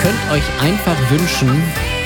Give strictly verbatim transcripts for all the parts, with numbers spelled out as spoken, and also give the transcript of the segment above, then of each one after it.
könnt euch einfach wünschen,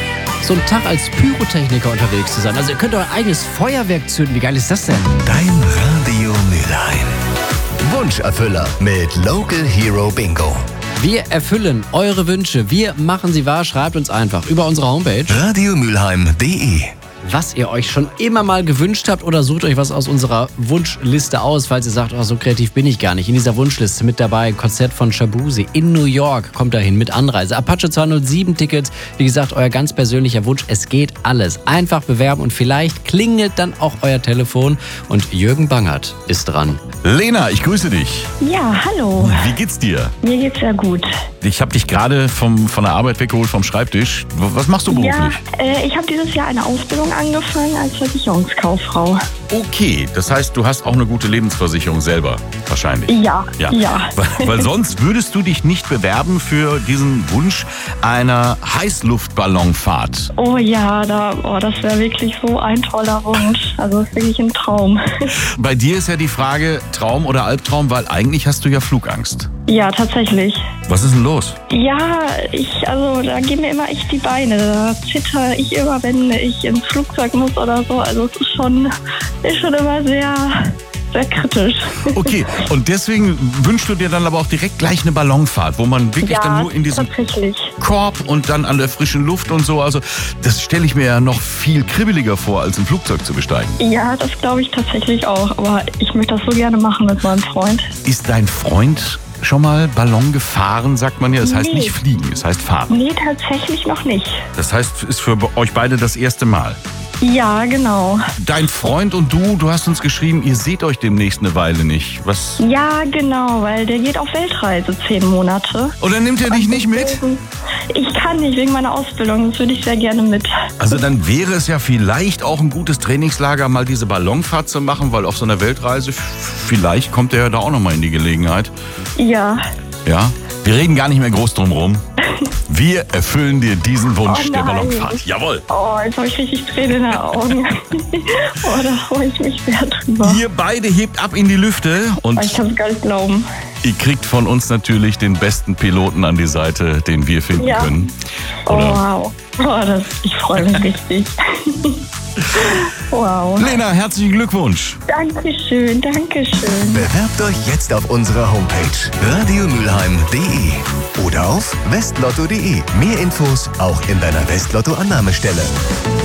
so einen Tag als Pyrotechniker unterwegs zu sein. Also ihr könnt euer eigenes Feuerwerk zünden. Wie geil ist das denn? Dein Radio Mülheim. Wunscherfüller mit Local Hero Bingo. Wir erfüllen eure Wünsche. Wir machen sie wahr. Schreibt uns einfach über unsere Homepage radiomülheim punkt de. was ihr euch schon immer mal gewünscht habt, oder sucht euch was aus unserer Wunschliste aus, falls ihr sagt, oh, so kreativ bin ich gar nicht. In dieser Wunschliste mit dabei ein Konzert von Shabuzi in New York, kommt dahin mit Anreise. Apache zweihundertsieben Tickets, wie gesagt, euer ganz persönlicher Wunsch. Es geht alles. Einfach bewerben und vielleicht klingelt dann auch euer Telefon und Jürgen Bangert ist dran. Lena, ich grüße dich. Ja, hallo. Wie geht's dir? Mir geht's sehr gut. Ich habe dich gerade vom, von der Arbeit weggeholt, vom Schreibtisch. Was machst du beruflich? Ja, äh, ich habe dieses Jahr eine Ausbildung angefangen als Versicherungskauffrau. Okay, das heißt, du hast auch eine gute Lebensversicherung selber, wahrscheinlich. Ja, ja. ja. Weil, weil sonst würdest du dich nicht bewerben für diesen Wunsch einer Heißluftballonfahrt. Oh ja, da, oh, das wäre wirklich so ein toller Wunsch. Also das ist wirklich ein Traum. Bei dir ist ja die Frage, Traum oder Albtraum, weil eigentlich hast du ja Flugangst. Ja, tatsächlich. Was ist denn los? Ja, ich, also da gehen mir immer echt die Beine. Da zitter ich immer, wenn ich ins Flugzeug muss oder so. Also es ist schon, ist schon immer sehr, sehr kritisch. Okay, und deswegen wünschst du dir dann aber auch direkt gleich eine Ballonfahrt, wo man wirklich ja, dann nur in diesem tatsächlich. Korb und dann an der frischen Luft und so. Also das stelle ich mir ja noch viel kribbeliger vor, als ein Flugzeug zu besteigen. Ja, das glaube ich tatsächlich auch. Aber ich möchte das so gerne machen mit meinem Freund. Ist dein Freund schon mal Ballon gefahren, sagt man ja? Das heißt Nee. nicht fliegen, es heißt fahren. Nee, tatsächlich noch nicht. Das heißt, ist für euch beide das erste Mal. Ja, genau. Dein Freund und du, du hast uns geschrieben, ihr seht euch demnächst eine Weile nicht. Was? Ja, genau, weil der geht auf Weltreise zehn Monate. Und dann nimmt er dich nicht mit? Ich kann nicht, wegen meiner Ausbildung. Das würde ich sehr gerne mit. Also dann wäre es ja vielleicht auch ein gutes Trainingslager, mal diese Ballonfahrt zu machen, weil auf so einer Weltreise, vielleicht kommt er ja da auch nochmal in die Gelegenheit. Ja. Ja, wir reden gar nicht mehr groß drum rum. Wir erfüllen dir diesen Wunsch Oh der nein. Ballonfahrt. Jawohl. Oh, jetzt habe ich richtig Tränen in den Augen. Oh, da freue ich mich sehr drüber. Ihr beide hebt ab in die Lüfte und Oh, ich kann es gar nicht glauben. ihr kriegt von uns natürlich den besten Piloten an die Seite, den wir finden Ja. können. Oh, Oder? wow. Oh, das, ich freue mich richtig. Wow. Lena, herzlichen Glückwunsch. Dankeschön, Dankeschön. Bewerbt euch jetzt auf unserer Homepage radiomülheim punkt de oder auf westlotto punkt de. Mehr Infos auch in deiner Westlotto-Annahmestelle.